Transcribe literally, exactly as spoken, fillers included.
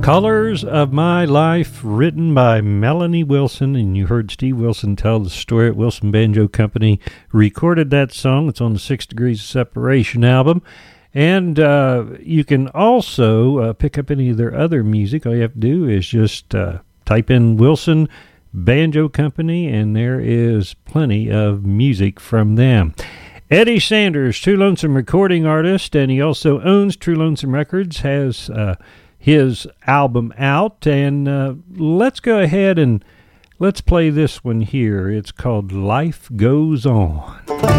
Colors of My Life, written by Melanie Wilson, and you heard Steve Wilson tell the story at Wilson Banjo Company, recorded that song. It's on the Six Degrees of Separation album, and uh, you can also uh, pick up any of their other music. All you have to do is just uh, type in Wilson Banjo Company, and there is plenty of music from them. Eddie Sanders, True Lonesome recording artist, and he also owns True Lonesome Records, has uh, his album out, and uh, let's go ahead and let's play this one here. It's called Life Goes On.